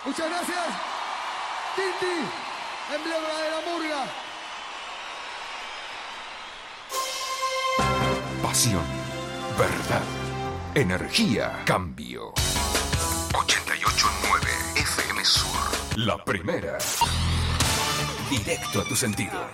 Muchas gracias. Tinti, emblema de la murga. Pasión, verdad, energía, cambio. 88.9 FM Sur. La primera. Directo a tus sentidos.